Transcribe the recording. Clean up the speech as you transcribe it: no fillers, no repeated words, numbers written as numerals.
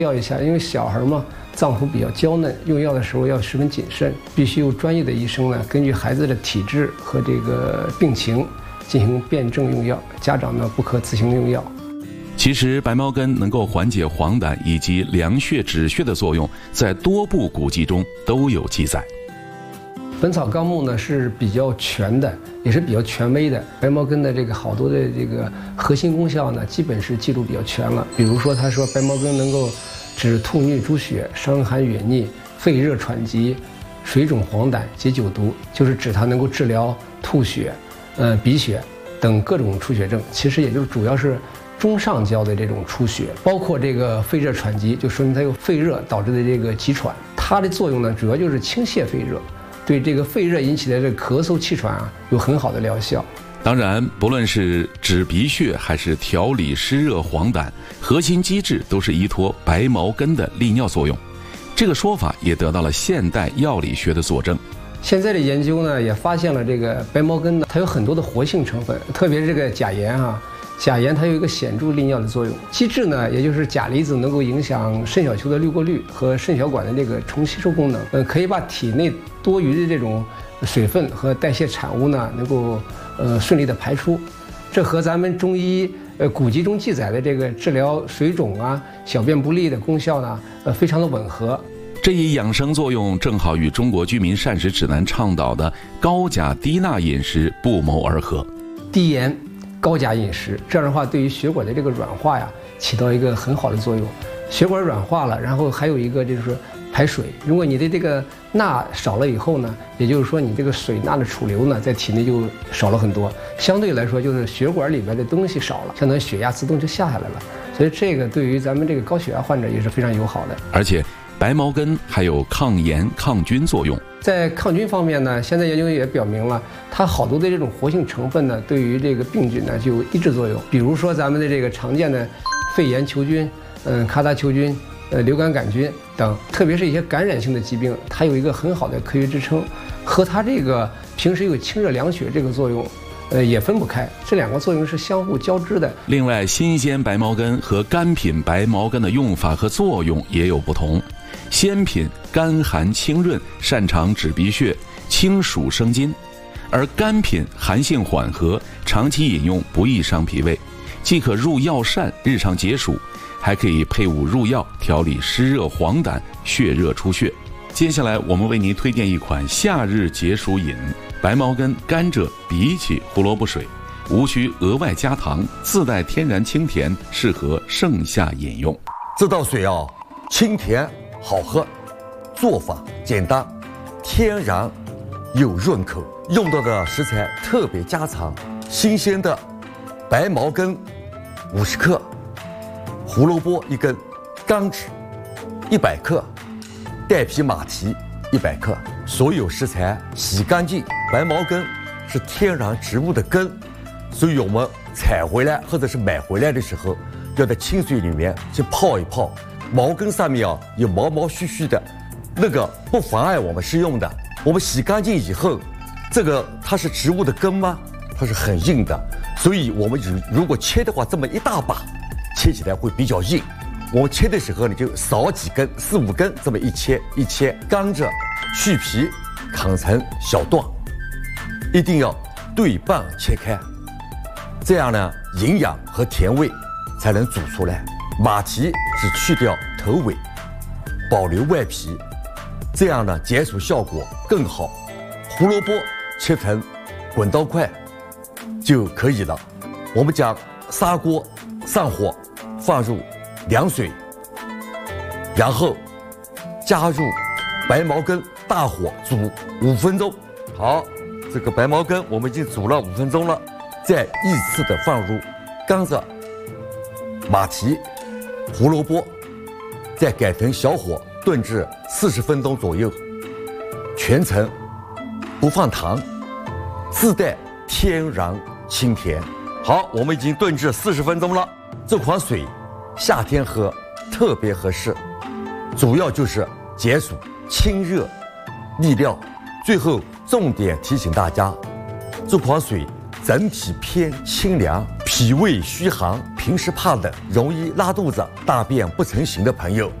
要一下，因为小孩嘛，脏腑比较娇嫩，用药的时候要十分谨慎，必须由专业的医生呢，根据孩子的体质和这个病情进行辩证用药，家长呢不可自行用药。 其实白茅根能够缓解黄疸以及凉血止血的作用，在多部古籍中都有记载。 《本草纲目》呢是比较全的，也是比较权威的。白茅根的这个好多的这个核心功效呢，基本是记录比较全了。比如说，他说白茅根能够止吐衄诸血、伤寒哕逆、肺热喘急、水肿黄疸、解酒毒，就是指它能够治疗吐血、鼻血等各种出血症。其实也就主要是中上焦的这种出血，包括这个肺热喘急，就说明它有肺热导致的这个急喘。它的作用呢，主要就是清泻肺热。对这个肺热引起的这个咳嗽气喘啊，有很好的疗效。 当然，不论是止鼻血还是调理湿热黄疸，核心机制都是依托白茅根的利尿作用。这个说法也得到了现代药理学的佐证。 现在的研究呢，也发现了这个白茅根呢，它有很多的活性成分，特别是这个钾盐啊。钾盐它有一个显著利尿的作用，机制呢，也就是钾离子能够影响肾小球的滤过率和肾小管的这个重吸收功能，可以把体内多余的这种水分和代谢产物呢，能够顺利的排出，这和咱们中医古籍中记载的这个治疗水肿啊、小便不利的功效呢，非常的吻合。 这一养生作用正好与中国居民膳食指南倡导的高钾低钠饮食不谋而合。 低盐高钾饮食，这样的话对于血管的这个软化呀，起到一个很好的作用。血管软化了，然后还有一个就是排水。如果你的这个钠少了以后呢，也就是说你这个水钠的储留呢，在体内就少了很多。相对来说，就是血管里边的东西少了，相当于血压自动就下来了。所以这个对于咱们这个高血压患者也是非常友好的。 而且白茅根还有抗炎抗菌作用。 在抗菌方面呢，现在研究也表明了，它好多的这种活性成分呢，对于这个病菌呢就有抑制作用。比如说咱们的这个常见的肺炎球菌、卡达球菌、流感杆菌等，特别是一些感染性的疾病，它有一个很好的科学支撑，和它这个平时有清热凉血这个作用，也分不开，这两个作用是相互交织的。 另外，新鲜白茅根和干品白茅根的用法和作用也有不同。鲜品甘寒清润，擅长止鼻血、清暑生津；而干品寒性缓和，长期饮用不易伤脾胃，既可入药膳日常解暑，还可以配伍入药调理湿热黄疸、血热出血。接下来我们为您推荐一款夏日解暑饮——白茅根甘蔗荸荠胡萝卜水，无需额外加糖，自带天然清甜，适合盛夏饮用。 这道水啊，清甜好喝，做法简单，天然又润口。用到的食材特别家常，新鲜的白茅根50克，胡萝卜1根，甘蔗100克，带皮马蹄100克。所有食材洗干净。白茅根是天然植物的根，所以我们采回来或者是买回来的时候，要在清水里面先泡一泡。毛根上面啊有毛毛须须的，那个不妨碍我们食用的。我们洗干净以后，这个它是植物的根吗？它是很硬的，所以我们如果切的话，这么一大把，切起来会比较硬。我们切的时候呢，就少几根，4、5根，这么一切一切。甘蔗去皮，砍成小段，一定要对半切开，这样呢，营养和甜味才能煮出来。马蹄只去掉头尾，保留外皮，这样呢解暑效果更好。胡萝卜切成滚刀块就可以了。我们将砂锅上火，放入凉水，然后加入白茅根，大火煮5分钟。好，这个白茅根我们已经煮了5分钟了，再依次的放入甘蔗、马蹄、胡萝卜，再改成小火炖至40分钟左右，全程不放糖，自带天然清甜。好，我们已经炖至40分钟了。这款水夏天喝特别合适，主要就是解暑、清热、利尿。最后重点提醒大家，这款水整体偏清凉， 脾胃虚寒、平时怕冷、容易拉肚子、大便不成形的朋友，